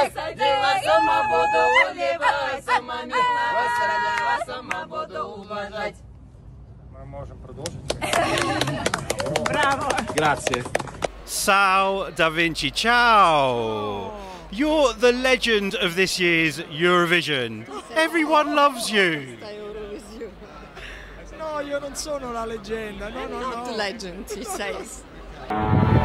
Сама буду уливать, сама миловать, родила, сама буду уважать. Мы можем продолжить. Bravo. Grazie. Ciao Da Vinci, ciao! You're the legend of this year's Eurovision. Everyone loves you. No, io non sono la leggenda. No. Not legend, he says.